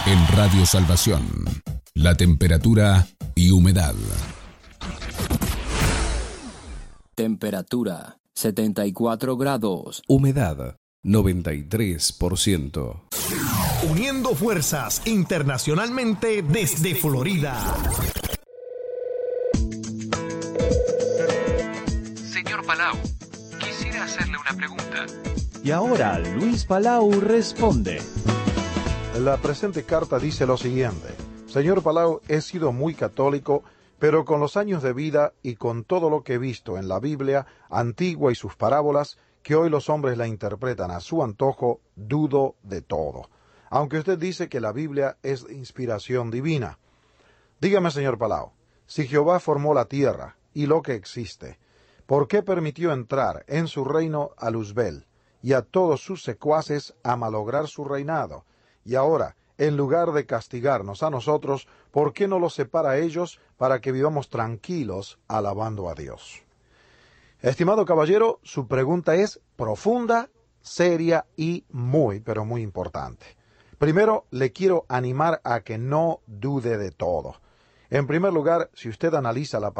En Radio Salvación, la temperatura y humedad. Temperatura 74 grados. Humedad 93%. Uniendo fuerzas internacionalmente desde Florida. Señor Palau, quisiera hacerle una pregunta. Y ahora Luis Palau responde. La presente carta dice lo siguiente: Señor Palau, he sido muy católico, pero con los años de vida y con todo lo que he visto en la Biblia antigua y sus parábolas, que hoy los hombres la interpretan a su antojo, dudo de todo. Aunque usted dice que la Biblia es de inspiración divina. Dígame, señor Palau, si Jehová formó la tierra y lo que existe, ¿por qué permitió entrar en su reino a Luzbel y a todos sus secuaces a malograr su reinado? Y ahora, en lugar de castigarnos a nosotros, ¿por qué no los separa a ellos para que vivamos tranquilos alabando a Dios? Estimado caballero, su pregunta es profunda, seria y muy, pero muy importante. Primero, le quiero animar a que no dude de todo. En primer lugar, si usted analiza la